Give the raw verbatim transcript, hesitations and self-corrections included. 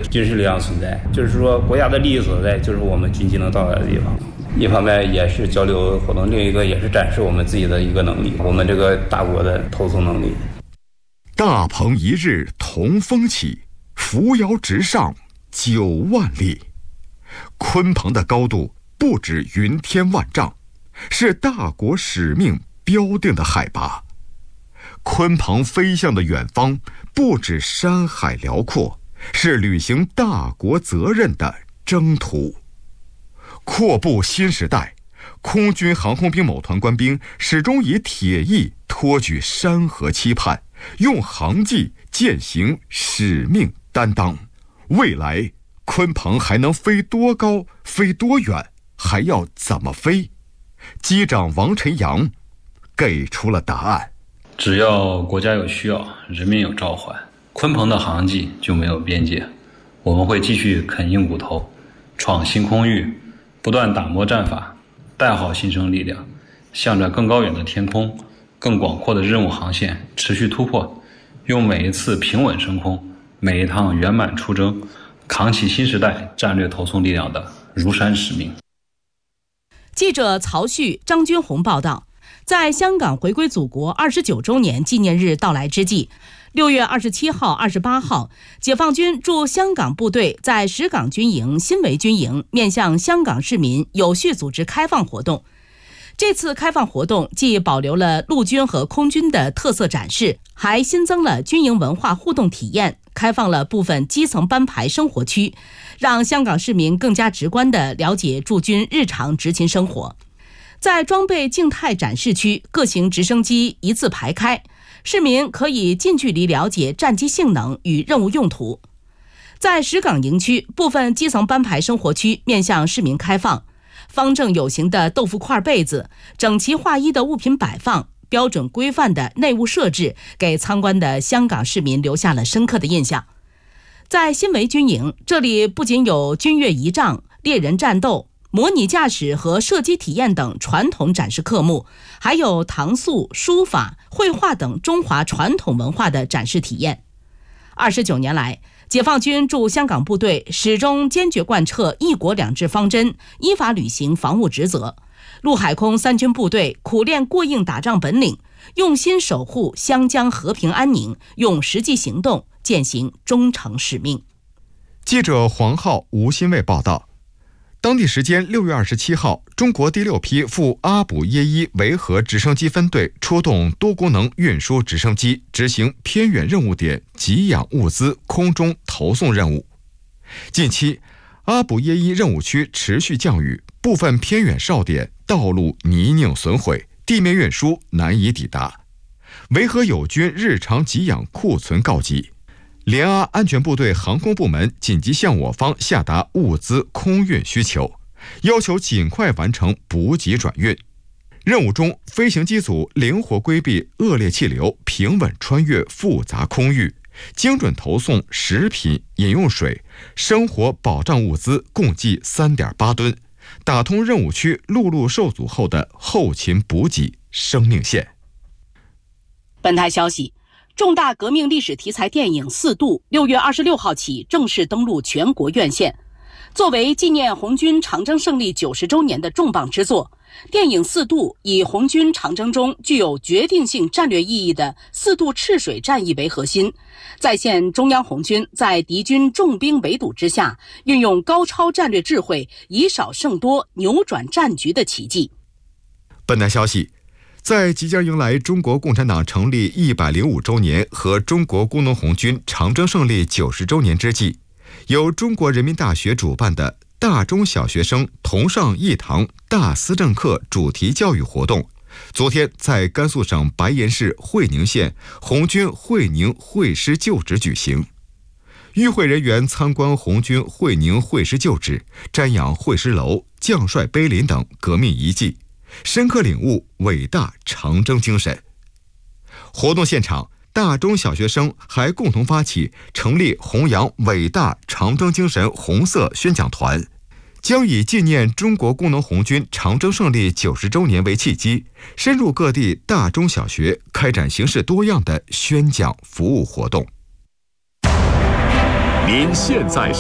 军事力量存在，就是说国家的利益所在，就是我们军机能到达的地方。一方面也是交流活动，另一个也是展示我们自己的一个能力，我们这个大国的投送能力。 大鹏一日同风起，扶摇直上九万里。鲲鹏的高度不止云天万丈，是大国使命标定的海拔。鲲鹏飞向的远方不止山海辽阔，是履行大国责任的征途。阔步新时代，空军航空兵某团官兵始终以铁翼托举山河期盼，用航技践行使命担当。未来鲲鹏还能飞多高，飞多远，还要怎么飞？机长王晨阳给出了答案。 只要国家有需要，人民有召唤，鲲鹏的航迹就没有边界。我们会继续啃硬骨头，闯新空域，不断打磨战法，带好新生力量，向着更高远的天空、更广阔的任务航线持续突破，用每一次平稳升空，每一趟圆满出征，扛起新时代战略投送力量的如山使命。 记者曹旭、张军红报道，在香港回归祖国二十九周年纪念日到来之际，六月二十七号、二十八号，解放军驻香港部队在石岗军营、新围军营面向香港市民有序组织开放活动。这次开放活动既保留了陆军和空军的特色展示，还新增了军营文化互动体验，开放了部分基层班排生活区，让香港市民更加直观地了解驻军日常执勤生活。在装备静态展示区，各型直升机一字排开，市民可以近距离了解战机性能与任务用途。在石岗营区，部分基层班排生活区面向市民开放，方正有形的豆腐块被子，整齐划一的物品摆放，标准规范的内务设置，给参观的香港市民留下了深刻的印象。在新围军营，这里不仅有军乐仪仗、猎人战斗、模拟驾驶和射击体验等传统展示科目，还有唐塑、书法、绘画等中华传统文化的展示体验。二十九年来，解放军驻香港部队始终坚决贯彻一国两制方针，依法履行防务职责。陆海空三军部队苦练过硬打仗本领，用心守护湘江和平安宁，用实际行动践行忠诚使命。 记者黄浩、吴新卫报道。当地时间六月二十七号，中国第六批赴阿卜耶伊维和直升机分队出动多功能运输直升机，执行偏远任务点给养物资空中投送任务。近期，阿卜耶伊任务区持续降雨，部分偏远哨点道路泥泞损毁，地面运输难以抵达。维和友军日常给养库存告急。联阿安全部队航空部门紧急向我方下达物资空运需求，要求尽快完成补给转运。任务中，飞行机组灵活规避恶劣气流，平稳穿越复杂空域，精准投送食品、饮用水、生活保障物资共计 三点八吨，打通任务区陆路受阻后的后勤补给生命线。 本台消息，重大革命历史题材电影《四渡》六月二十六号起正式登陆全国院线。作为纪念红军长征胜利九十周年的重磅之作，电影《四渡》以红军长征中具有决定性战略意义的四渡赤水战役为核心，再现中央红军在敌军重兵围堵之下，运用高超战略智慧，以少胜多，扭转战局的奇迹。 本台消息，在即将迎来中国共产党成立一百零五周年和中国工农红军长征胜利九十周年之际，由中国人民大学主办的大中小学生同上一堂大思政课主题教育活动，昨天在甘肃省白岩市会宁县红军会宁会师旧址举行。与会人员参观红军会宁会师旧址，瞻仰会师楼、将帅碑林等革命遗迹，深刻领悟伟大长征精神。活动现场，大中小学生还共同发起成立弘扬伟大长征精神红色宣讲团，将以纪念中国工农红军长征胜利九十周年为契机，深入各地大中小学，开展形式多样的宣讲服务活动。 您现在